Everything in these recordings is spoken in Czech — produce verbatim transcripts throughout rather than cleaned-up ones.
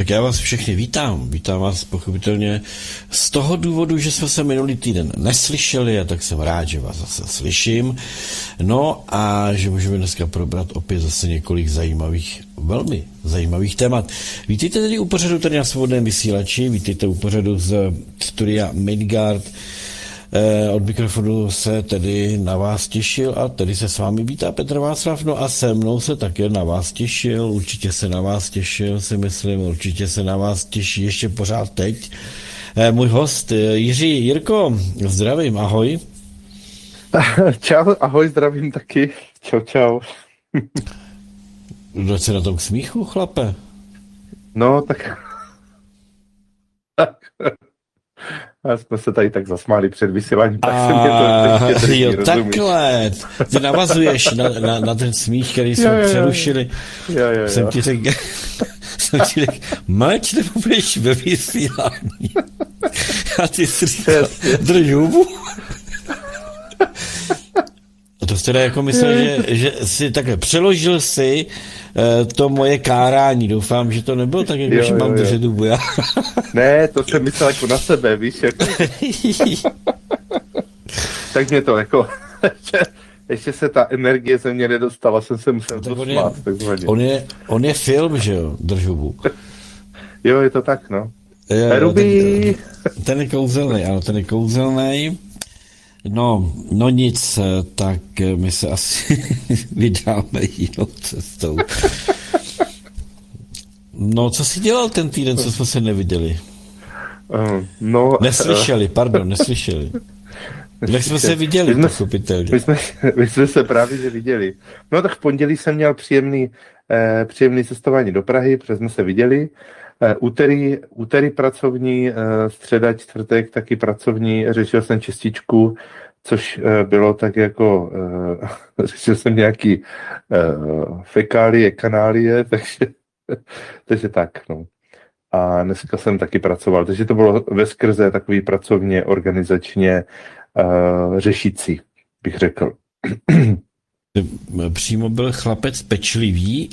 Tak já vás všechny vítám. Vítám vás pochopitelně z toho důvodu, že jsme se minulý týden neslyšeli a tak jsem rád, že vás zase slyším. No a že můžeme dneska probrat opět zase několik zajímavých, velmi zajímavých témat. Vítejte tedy u pořadu tady na Svobodném vysílači, vítejte u pořadu z studia Midgard. Eh, od mikrofonu se tedy na vás těšil a tedy se s vámi vítá Petr Václav, no a se mnou se také na vás těšil, určitě se na vás těšil, si myslím, určitě se na vás těší ještě pořád teď. Eh, můj host Jiří. Jirko, zdravím, ahoj. Čau, ahoj, zdravím taky, čau, čau. Kdo se na tom k smíchu, chlape? No, tak... tak... A jsme se tady tak zasmáli před vysíláním, tak se mě to ještě jo, rozumí. Takhle. Ty navazuješ na, na, na ten smích, který jsme jo, jo, přerušili. Jo, jo, jo. Jsem ti řekl, jsem ti řekl, Mač, nebo budeš ve vysílání? A ty jsi říkal, drž hubu. A to jsi teda jako myslel, že, že jsi takhle přeložil si uh, to moje kárání. Doufám, že to nebylo tak, jako že mám držet hubu já. Ne, to jsem myslel jako na sebe, víš, jako... tak mě to jako... ještě se ta energie ze mě nedostala, jsem se musel tak dosmát. On je, on, je, on je film, že jo, drž hubu. Jo, je to tak, no. Jo, ten, ten je kouzelný, ano, ten je kouzelný. No, no nic, tak my se asi vydáme jinou cestou. No, co jsi dělal ten týden, co jsme se neviděli? Uh, no, neslyšeli, pardon, neslyšeli. Jak jsme se viděli, my jsme, pochopitelně. My jsme, my jsme se právě že viděli. No tak v pondělí jsem měl příjemný, eh, příjemný cestování do Prahy, protože jsme se viděli. Eh, úterý, úterý pracovní, eh, středa, čtvrtek taky pracovní, řešil jsem čističku, což eh, bylo tak jako, eh, řešil jsem nějaký eh, fekálie, kanálie, takže, takže tak, no. A dneska jsem taky pracoval, takže to bylo veskrze takový pracovně, organizačně uh, řešící, bych řekl. Přímo byl chlapec pečlivý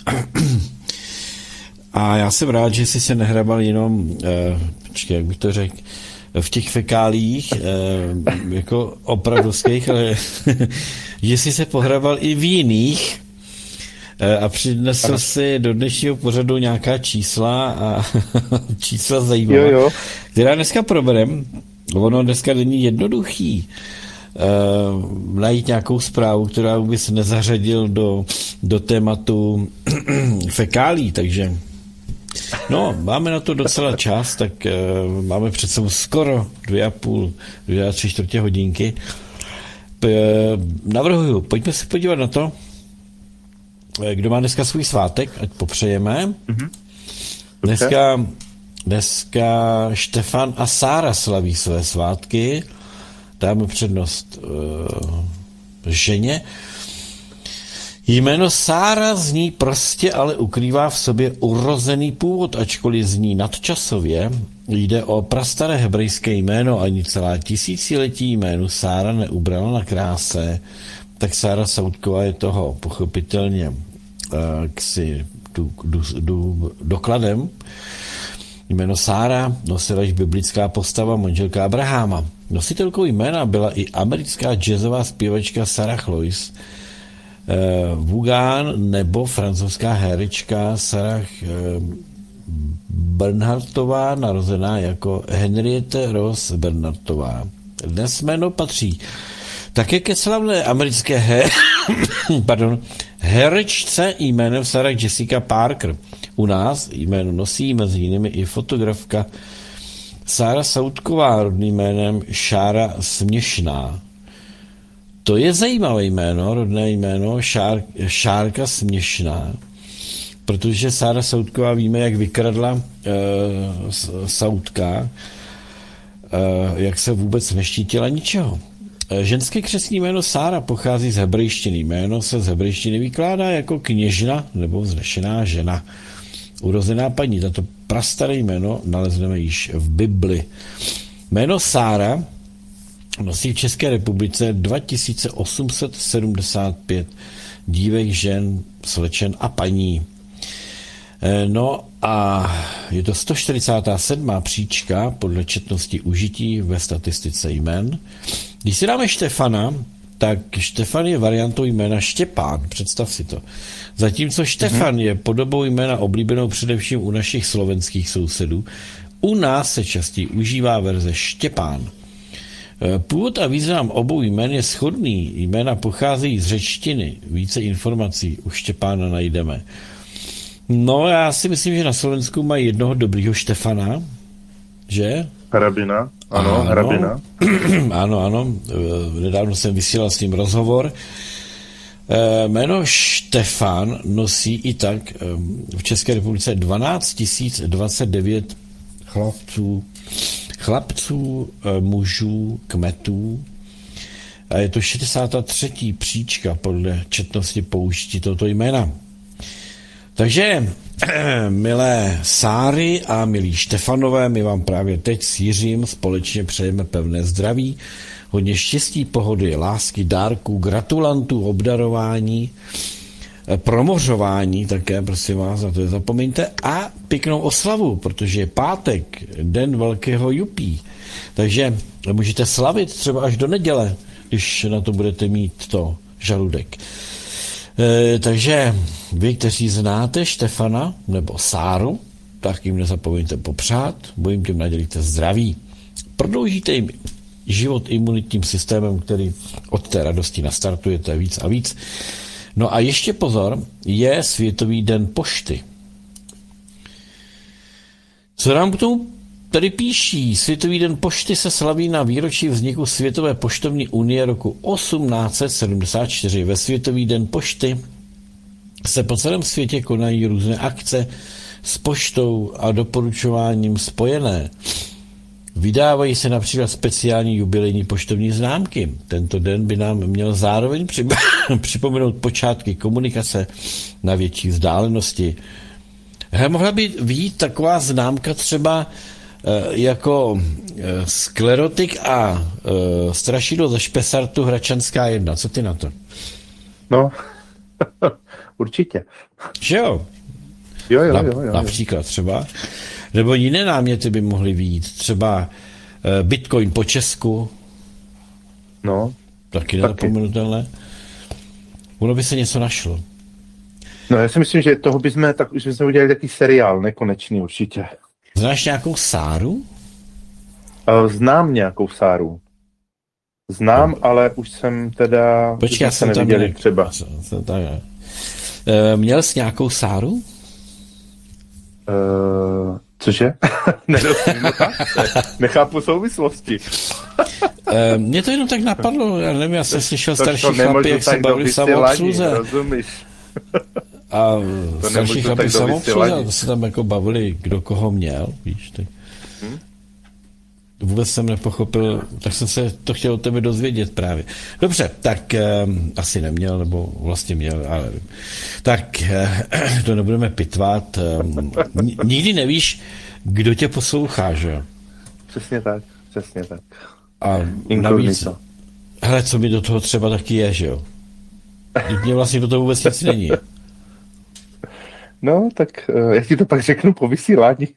a já jsem rád, že jsi se nehrabal jenom, uh, počkej, jak bych to řekl, v těch fekálích, uh, jako opravdovských, ale že jsi se pohrabal i v jiných a přinesl Aha. si do dnešního pořadu nějaká čísla a čísla zajímavá, jo, jo. která dneska proberem. Ono dneska není jednoduchý uh, najít nějakou zprávu, která by se nezařadil do, do tématu fekálí, takže no, máme na to docela čas, tak uh, máme před sebou skoro dvě a půl, dvě a tři čtvrtě hodinky. Uh, navrhuju, pojďme se podívat na to, kdo má dneska svůj svátek, ať popřejeme. Mm-hmm. Dneska, dneska Štefan a Sára slaví své svátky. Dáme přednost uh, ženě. Jméno Sára zní prostě, ale ukrývá v sobě urozený původ, ačkoliv zní nadčasově. Jde o prastaré hebrejské jméno, ani celá tisíciletí jménu Sára neubrala na kráse. Tak Sára Sautková je toho pochopitelně ksi du, du, du, dokladem. Jméno Sára nosila již biblická postava manželka Abraháma. Nositelkou jména byla i americká jazzová zpěvačka Sarah Lois eh, Vaughan nebo francouzská herečka Sarah eh, Bernhardtová, narozená jako Henriette Rose Bernhardtová. Dnes jméno patří také ke slavné americké he- pardon, herečce jménem Sarah Jessica Parker. U nás jméno nosí mezi jinými i fotografka Sára Sautková, rodným jménem Šára Směšná. To je zajímavé jméno, rodné jméno Šár, Šárka Směšná, protože Sára Sautková víme, jak vykradla uh, Sautka, uh, jak se vůbec neštítila ničeho. Ženské křestní jméno Sára pochází z hebrejštiny. Jméno se z hebrejštiny vykládá jako kněžna nebo vznešená žena. Urozená paní. Tato prastaré jméno nalezneme již v Bibli. Jméno Sára nosí v České republice dva tisíce osm set sedmdesát pět dívek, žen, slečen a paní. No a je to sto čtyřicátá sedmá příčka podle četnosti užití ve statistice jmen. Když si dáme Štefana, tak Štefan je variantou jména Štěpán, představ si to. Zatímco Štefan je podobou jména oblíbenou především u našich slovenských sousedů, u nás se častěji užívá verze Štěpán. Původ a význam obou jmen je shodný. Jména pocházejí z řečtiny. Více informací u Štěpána najdeme. No, já si myslím, že na Slovensku mají jednoho dobrýho Štefana, že? Hrabina, ano, ano, Hrabina. Ano, ano, nedávno jsem vysílal s ním rozhovor. Jméno Štefan nosí i tak v České republice dvanáct tisíc dvacet devět chlapců, chlapců, mužů, kmetů. A je to šedesátá třetí příčka podle četnosti použití tohoto jména. Takže, milé Sáry a milí Štefanové, my vám právě teď s Jiřím společně přejeme pevné zdraví, hodně štěstí, pohody, lásky, dárků, gratulantů, obdarování, promořování také, prosím vás, na to nezapomeňte, a pěknou oslavu, protože je pátek, den velkého jupí. Takže můžete slavit třeba až do neděle, když na to budete mít to žaludek. E, takže vy, kteří znáte Štefana nebo Sáru, tak jim nezapomeňte popřát, bo jim tím nadělíte zdraví. Prodloužíte jim život imunitním systémem, který od té radosti nastartujete víc a víc. No a ještě pozor, je Světový den pošty. Co nám k tomu tady píší? Světový den pošty se slaví na výročí vzniku Světové poštovní unie roku osmnáct set sedmdesát čtyři. Ve Světový den pošty se po celém světě konají různé akce s poštou a doporučováním spojené. Vydávají se například speciální jubilejní poštovní známky. Tento den by nám měl zároveň připomenout počátky komunikace na větší vzdálenosti. He, mohla by vyjít taková známka třeba e, jako e, sklerotik a e, strašidlo ze Špesartu Hračanská jedna. Co ty na to? No, určitě. Že jo? Jo, jo, Na, jo, jo. Například třeba. Nebo jiné náměty by mohly vyjít. Třeba e, Bitcoin po Česku. No. Taky nezapomenutelné. Ono by se něco našlo. No, já si myslím, že toho bychom, tak už bychom udělali takový seriál, nekonečný určitě. Znáš nějakou Sáru? Znám nějakou Sáru. Znám, no. Ale už jsem teda... Počkej, já jsem tam nějak... třeba. Jsem tam, e, měl jsi nějakou Sáru? Uh, cože? Nechápu souvislosti. e, Mně to jenom tak napadlo, já nevím, já jsem slyšel starší chlapy, jak se bavili v samoobsluze. Rozumíš? A starší chlapy v samoobsluze, to se tam jako bavili, kdo koho měl, víš, tak. Hmm? Vůbec jsem nepochopil, tak jsem se to chtěl od tebe dozvědět právě. Dobře, tak um, asi neměl, nebo vlastně měl, ale tak uh, to nebudeme pitvat. Um, nikdy nevíš, kdo tě poslouchá, že jo? Přesně tak, přesně tak. A navíc, hele, co mi do toho třeba taky je, že jo? Mně vlastně do toho vůbec nic není. No, tak uh, jak ti to pak řeknu po vysílání.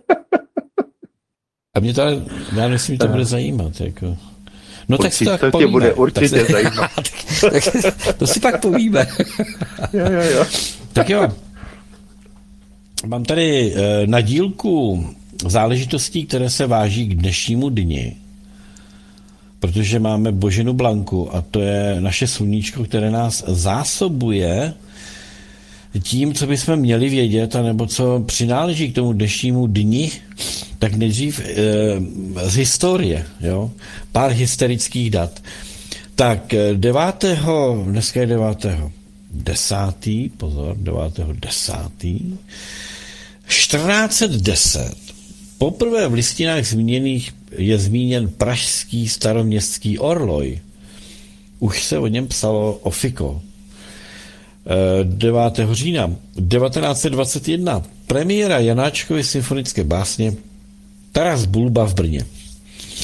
A mě to, já myslím, že to bude zajímat, jako. No určitě, tak si to, to povíme. Tě bude určitě tak se, zajímat. tak, tak, to si pak povíme. Jo, jo, jo. Tak jo. Mám tady e, na dílku záležitostí, které se váží k dnešnímu dni, protože máme Boženu Blanku a to je naše sluníčko, které nás zásobuje tím, co bychom měli vědět, anebo co přináleží k tomu dnešnímu dni, tak nejdřív e, z historie, jo? Pár historických dat. Tak devátého dneska je devátého desátý pozor, devátého desátý čtrnáct set deset poprvé v listinách zmíněných je zmíněn pražský staroměstský orloj. Už se o něm psalo ofiko. devátého října devatenáct set dvacet jedna premiéra Janáčkovy symfonické básně Taras Bulba v Brně.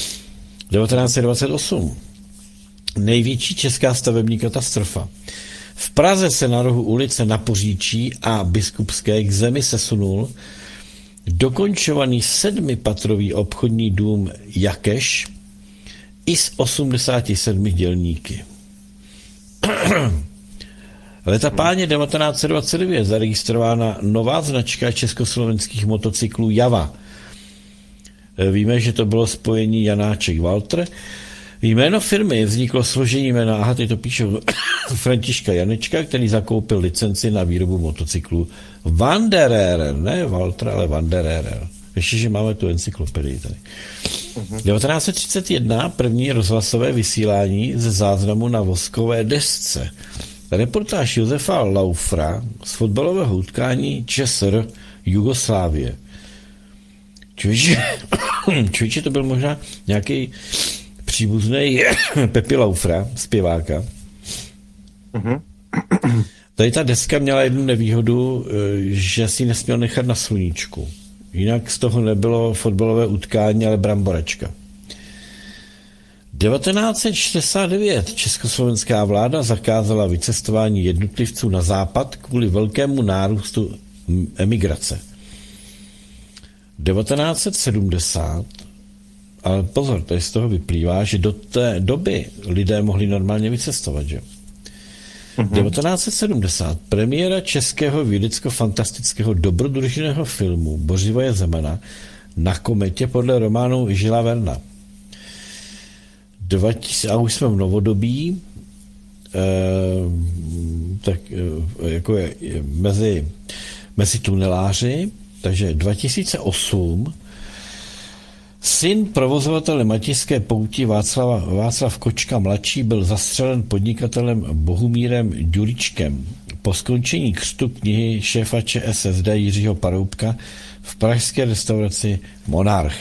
devatenáct set dvacet osm největší česká stavební katastrofa. V Praze se na rohu ulice Na Poříčí a Biskupské k zemi sesunul dokončovaný sedmipatrový obchodní dům Jakeš i s osmdesáti sedmi dělníky. Leta páně devatenáct set dvacet devět zaregistrována nová značka československých motocyklů Java. Víme, že to bylo spojení Janáček Walter. Jméno firmy vzniklo složení jména, aha, teď to píšou, Františka Janečka, který zakoupil licenci na výrobu motocyklů Wanderer, ne Walter, ale Wanderer. Ještě, že máme tu encyklopedii tady. Uh-huh. devatenáct set třicet jedna první rozhlasové vysílání ze záznamu na voskové desce. Reportáž Josefa Laufra z fotbalového utkání ČSR Jugoslávie. Člověče, člověče, to byl možná nějaký příbuzný Pepi Laufra, zpěváka. Uh-huh. Tady ta deska měla jednu nevýhodu, že si nesměl nechat na sluníčku. Jinak z toho nebylo fotbalové utkání, ale bramboračka. devatenáct set šedesát devět československá vláda zakázala vycestování jednotlivců na západ kvůli velkému nárůstu emigrace. devatenáct set sedmdesát, ale pozor, tady z toho vyplývá, že do té doby lidé mohli normálně vycestovat, že? Uh-huh. devatenáct set sedmdesát premiéra českého vědecko-fantastického dobrodružného filmu Bořivoje Zemana Na kometě podle románu Žila Verna. dvacet a už jsme v novodobí, eh, tak eh, jako je, je mezi, mezi tuneláři, takže dva tisíce osm syn provozovatele Matějské pouti Václava, Václav Kočka mladší byl zastřelen podnikatelem Bohumírem Ďuričkem. Po skončení křtu knihy šéfa ČSSD Jiřího Paroubka v pražské restauraci Monarch.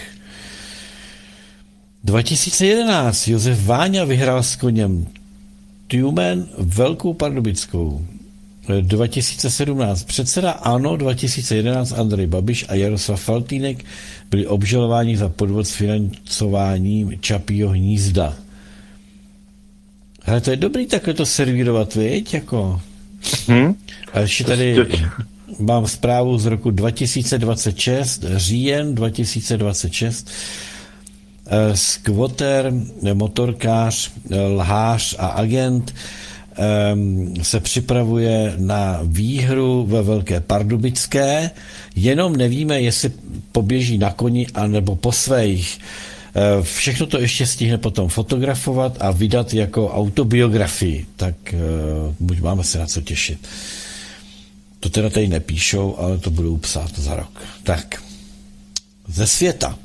dva tisíce jedenáct Josef Váňa vyhrál s koněm Tumen Velkou Pardubickou. dva tisíce sedmnáct předseda ANO, dva tisíce jedenáct Andrej Babiš a Jaroslav Faltýnek byli obžalováni za podvod s financováním Čapího hnízda. Hele, to je dobrý takhle to servírovat, viď? Jako. Hmm. A ještě tady mám zprávu z roku dva tisíce dvacet šest, říjen dva tisíce dvacet šest. Skvoter, motorkář, lhář a agent se připravuje na výhru ve Velké Pardubické, jenom nevíme, jestli poběží na koni anebo po svých. Všechno to ještě stihne potom fotografovat a vydat jako autobiografii, tak buď máme se na co těšit. To teda tady nepíšou, ale to budou psát za rok. Tak, ze světa.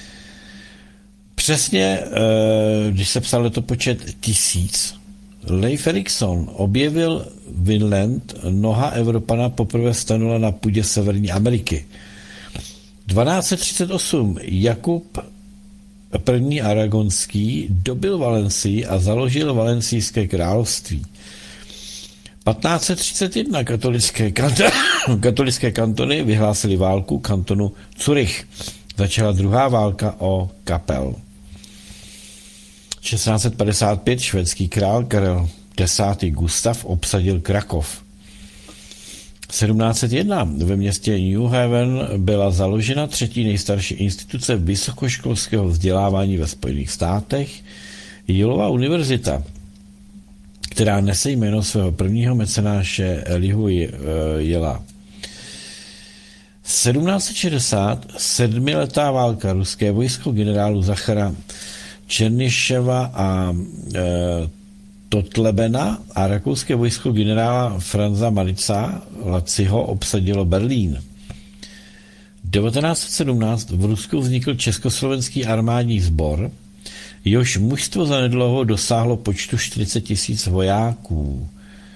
Přesně, když se psal letopočet tisíc, Leif Erikson objevil Vinland, noha Evropana poprvé stanula na půdě Severní Ameriky. dvanáct set třicet osm Jakub I. Aragonský dobil Valencii a založil Valencijské království. patnáct set třicet jedna katolické, kant- katolické kantony vyhlásily válku kantonu Curych. Začala druhá válka o Kapel. šestnáct set padesát pět švédský král Karel X. Gustav obsadil Krakov. sedmnáct set jedna ve městě New Haven byla založena třetí nejstarší instituce vysokoškolského vzdělávání ve Spojených státech, Yaleova univerzita, která nese jméno svého prvního mecenáše Elihu Jela. sedmnáct set šedesát sedmiletá válka ruské vojsko generálu Zachara Černyševa a e, Totlebena a rakouské vojsko generála Franza Marica Laciho obsadilo Berlín. devatenáct set sedmnáct v Rusku vznikl Československý armádní sbor, jehož mužstvo zanedlouho dosáhlo počtu čtyřicet tisíc vojáků.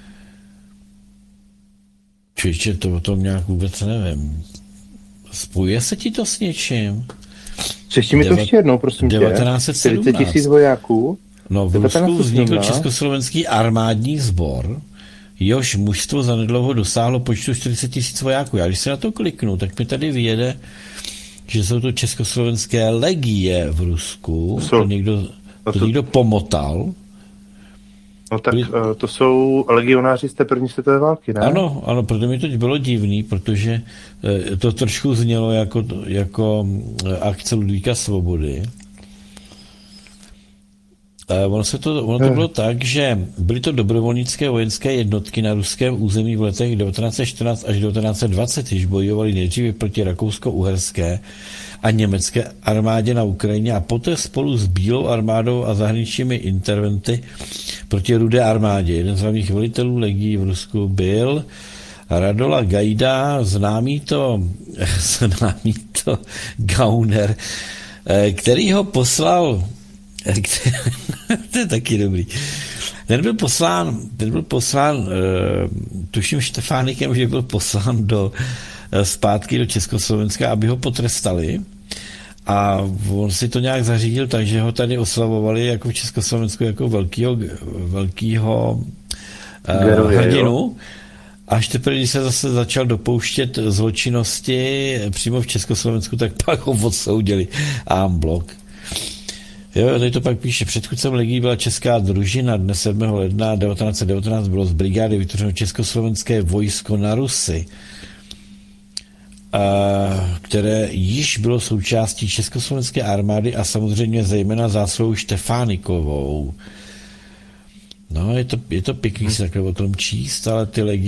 Čeče, to o tom nějak vůbec nevím. Spojuje se ti to s něčím? Přeští mi to ještě jednou, prosím tě. devatenáct set sedmnáct čtyřicet tisíc vojáků. No, v Rusku vznikl Československý armádní sbor, jehož mužstvo zanedlouho dosáhlo počtu čtyřicet tisíc vojáků. Já když se na to kliknu, tak mi tady vyjede, že jsou to československé legie v Rusku. To někdo, to někdo pomotal. No tak Byli... uh, to jsou legionáři z té první světové války, ne? Ano, ano, proto mi to bylo divný, protože to trošku znělo jako, jako akce Ludvíka Svobody. Ono, se to, ono to bylo tak, že byly to dobrovolnické vojenské jednotky na ruském území v letech devatenáct set čtrnáct až devatenáct set dvacet, když bojovali nejdříve proti rakousko-uherské a německé armádě na Ukrajině a poté spolu s Bílou armádou a zahraničními interventy proti Rudé armádě. Jeden z hlavních velitelů legií v Rusku byl Radola Gajda, známý to, známý to Gauner, který ho poslal, to je taky dobrý. Ten byl poslán, ten byl poslán, tuším Štefánikem, že byl poslán do, zpátky do Československa, aby ho potrestali. A on si to nějak zařídil, takže ho tady oslavovali jako v Československu jako velkýho, velkýho uh, hrdinu. Až teprve, když se zase začal dopouštět zločinnosti přímo v Československu, tak pak ho odsoudili en bloc. Jo, tady to pak píše, předchůdcem legií byla česká družina, dne sedmého ledna devatenáct set devatenáct bylo z brigády vytvořeno československé vojsko na Rusy, které již bylo součástí československé armády a samozřejmě zejména zásluhou Štefánikovou. No, je to, je to pěkný se takhle o tom číst, ale ty legie